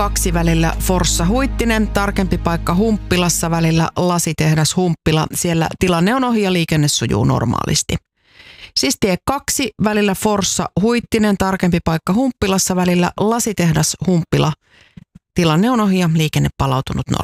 2 välillä Forssa-Huittinen, tarkempi paikka Humppilassa välillä Lasitehdas Humppila. Siellä tilanne on ohi ja liikenne sujuu normaalisti. Siis tie 2 välillä Forssa-Huittinen, tarkempi paikka Humppilassa välillä Lasitehdas Humppila. Tilanne on ohi ja liikenne palautunut normaalisti.